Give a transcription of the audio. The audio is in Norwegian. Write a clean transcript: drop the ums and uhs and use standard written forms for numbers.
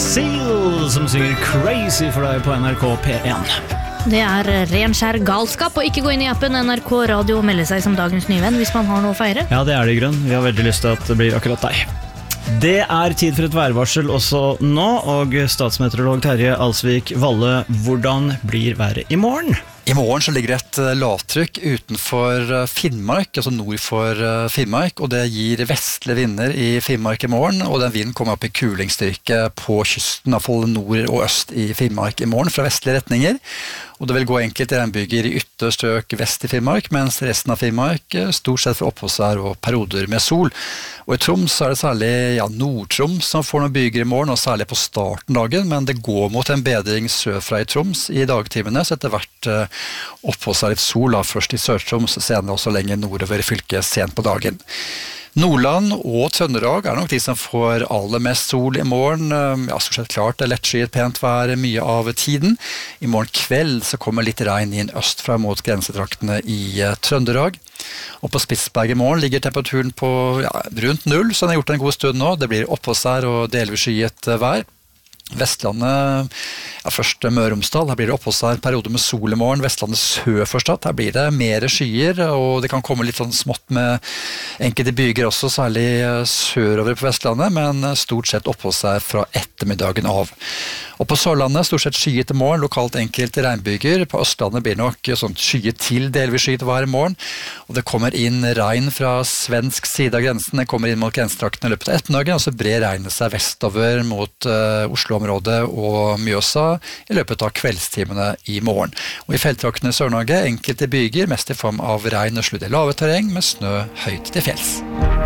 Seal som synger Crazy for deg på NRK P1. Det ren skjær galskap å ikke gå inn i appen NRK Radio og melde seg som dagens nyvenn hvis man har noe å feire. Ja, det det i grunn. Vi har veldig lyst til at det blir akkurat deg. Det tid for et værvarsel også nå, og statsmeteorolog Terje Alsvik Valle, hvordan blir været i morgen? I morgen så ligger det et lavtrykk utenfor Finnmark, altså nord for Finnmark, og det gir vestlige vinder i Finnmark i morgen, og den vinden kommer opp i kulingsstyrke på kysten, i hvert fall nord og øst i Finnmark i morgen, fra vestlige retninger. Og det vil gå enkelte regnbyger i ytterstrøk vest i Finnmark, mens resten av Finnmark stort sett får oppholdsvær og perioder med sol. Og i Troms så det særlig Nord-Troms som får noen byger i morgen, og særlig på starten dagen, men det går mot en bedring sørfra i Troms i dagtimene, så etter hvert oppholdsvær litt sol, først i Sør-Troms, senere også lenger nordover i fylket sent på dagen. Nordland og Trøndelag nok de som får aller mest sol i morgen. Stort sett klart, det lettskyet pent vær mye av tiden. I morgen kveld så kommer litt regn inn østfra mot grensetraktene i Trøndelag. Og på Spitsberg i morgen ligger temperaturen på rundt 0, så den har gjort en god stund nå. Det blir oppholdsvær og delvis skyet vær. Vestlandet, først Møre og Romsdal, her blir det oppholdsvær periode med sol i morgen. Vestlandet sør forstått, her blir det mer skyer, og det kan komme litt sånn smått med enkelte byger også, særlig sørover på Vestlandet, men stort sett oppholdsvær fra ettermiddagen av. Og på Sørlandet stort sett skyet i morgen, lokalt enkelte regnbyger. På Østlandet blir det nok sånn skyet til delvis skyet vær i morgen, og det kommer inn regn fra svensk side av grensen, det kommer inn mot grensetraktene i løpet av ettermiddagen, og så brer regnet seg vestover mot Oslo-området og Mjøsa i løpet av kveldstimene i morgen. Og i fjelltraktene i Sør-Norge enkelte byger, mest i form av regn og sludd i lave terreng med snø høyt til fjells.